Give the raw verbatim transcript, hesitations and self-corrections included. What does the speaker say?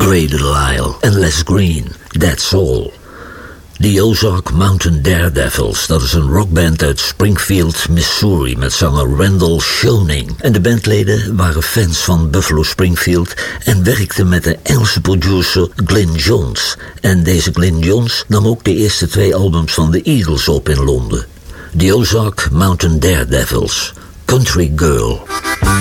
Grey Delisle en Les Green, That's All. The Ozark Mountain Daredevils, dat is een rockband uit Springfield, Missouri, met zanger Randall Schoening. En de bandleden waren fans van Buffalo Springfield en werkten met de Engelse producer Glyn Johns. En deze Glyn Johns nam ook de eerste twee albums van de Eagles op in Londen. The Ozark Mountain Daredevils, Country Girl.